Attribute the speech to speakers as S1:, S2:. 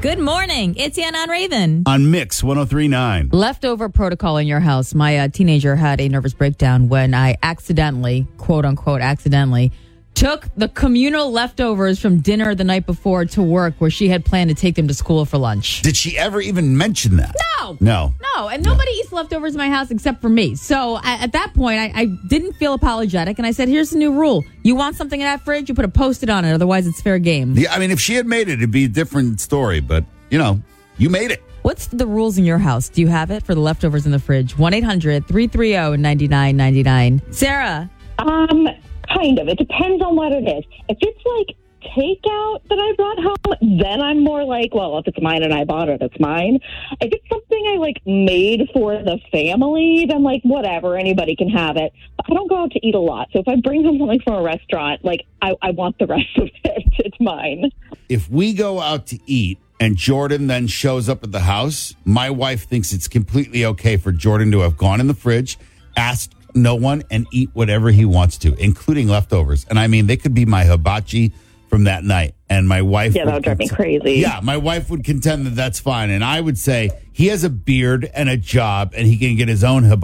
S1: Good morning. It's Anna on Raven.
S2: On Mix 103.9.
S1: Leftover protocol in your house. My teenager had a nervous breakdown when I accidentally, quote unquote, took the communal leftovers from dinner the night before to work where she had planned to take them to school for lunch.
S2: Did she ever even mention that?
S1: No. And nobody eats leftovers in my house except for me. So at that point, I didn't feel apologetic. And I said, here's the new rule. You want something in that fridge, you put a Post-it on it. Otherwise, it's fair game.
S2: Yeah, I mean, if she had made it, it'd be a different story. But, you made it.
S1: What's the rules in your house? Do you have it for the leftovers in the fridge? 1-800-330-9999. Sarah.
S3: Kind of. It depends on what it is. If it's like takeout that I brought home, then I'm more like, well, if it's mine and I bought it, it's mine. If it's something I made for the family, then whatever, anybody can have it. But I don't go out to eat a lot. So if I bring home something from a restaurant, I want the rest of it. It's mine.
S2: If we go out to eat and Jordan then shows up at the house, my wife thinks it's completely okay for Jordan to have gone in the fridge, asked no one, and eat whatever he wants to, including leftovers. And I mean, they could be my hibachi from that night. And my wife...
S3: Yeah, that would drive me crazy.
S2: Yeah, my wife would contend that that's fine. And I would say he has a beard and a job and he can get his own hibachi.